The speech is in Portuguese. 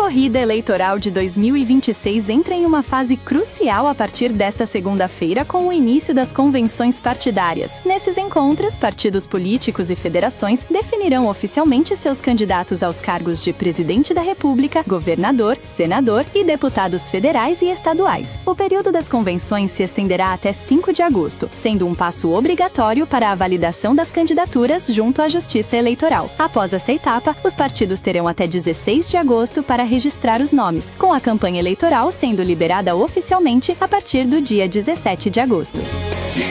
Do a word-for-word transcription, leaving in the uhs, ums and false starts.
corrida eleitoral de dois mil e vinte e seis entra em uma fase crucial a partir desta segunda-feira com o início das convenções partidárias. Nesses encontros, partidos políticos e federações definirão oficialmente seus candidatos aos cargos de presidente da República, governador, senador e deputados federais e estaduais. O período das convenções se estenderá até cinco de agosto, sendo um passo obrigatório para a validação das candidaturas junto à Justiça Eleitoral. Após essa etapa, os partidos terão até dezesseis de agosto para registrar os nomes, com a campanha eleitoral sendo liberada oficialmente a partir do dia dezessete de agosto.